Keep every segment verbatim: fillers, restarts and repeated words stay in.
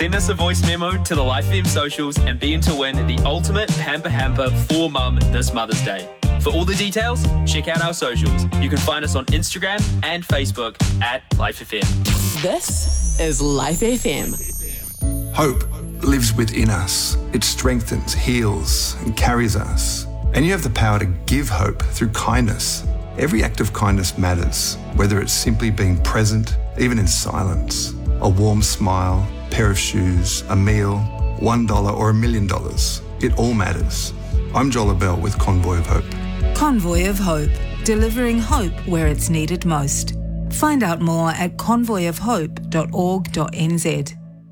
Send us a voice memo to the Life F M socials and be in to win the ultimate Pamper Hamper for Mum this Mother's Day. For all the details, check out our socials. You can find us on Instagram and Facebook at Life F M. This is Life F M. Hope lives within us. It strengthens, heals, and carries us. And you have the power to give hope through kindness. Every act of kindness matters, whether it's simply being present, even in silence, a warm smile, pair of shoes, a meal, one dollar or a million dollars. It all matters. I'm Joel Abell with Convoy of Hope. Convoy of Hope, delivering hope where it's needed most. Find out more at convoy of hope dot org dot n z.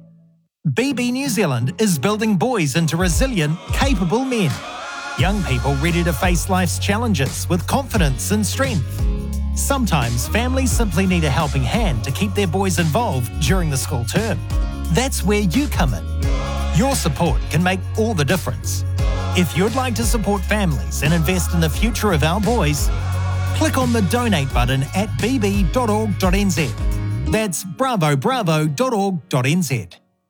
B B New Zealand is building boys into resilient, capable men. Young people ready to face life's challenges with confidence and strength. Sometimes families simply need a helping hand to keep their boys involved during the school term. That's where you come in. Your support can make all the difference. If you'd like to support families and invest in the future of our boys, click on the donate button at b b dot org dot n z. That's bravo bravo dot org dot n z.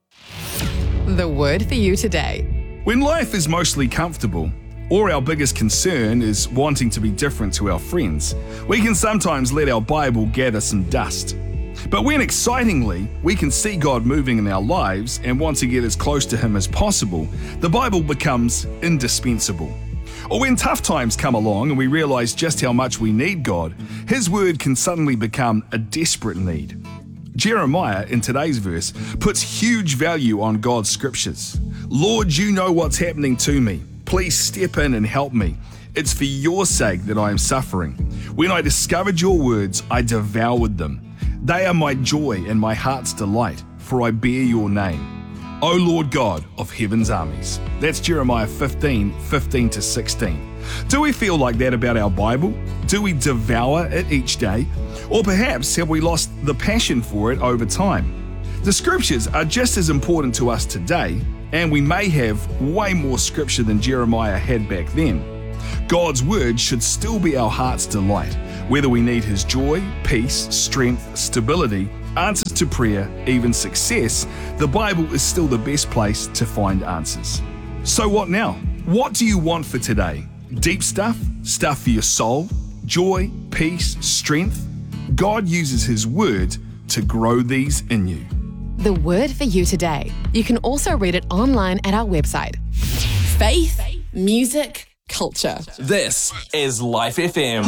The word for you today. When life is mostly comfortable, or our biggest concern is wanting to be different to our friends, we can sometimes let our Bible gather some dust. But when excitingly we can see God moving in our lives and want to get as close to Him as possible, the Bible becomes indispensable. Or when tough times come along and we realize just how much we need God, His Word can suddenly become a desperate need. Jeremiah, in today's verse, puts huge value on God's scriptures. Lord, you know what's happening to me. Please step in and help me. It's for your sake that I am suffering. When I discovered your words, I devoured them. They are my joy and my heart's delight, for I bear your name. O Lord God of heaven's armies. That's Jeremiah fifteen, fifteen to sixteen. Do we feel like that about our Bible? Do we devour it each day? Or perhaps have we lost the passion for it over time? The scriptures are just as important to us today, and we may have way more scripture than Jeremiah had back then. God's word should still be our heart's delight, whether we need His joy, peace, strength, stability, answers to prayer, even success. The Bible is still the best place to find answers. So what now? What do you want for today? Deep stuff? Stuff for your soul? Joy, peace, strength? God uses His word to grow these in you. The word for you today. You can also read it online at our website. Faith, music, culture. This is Life F M.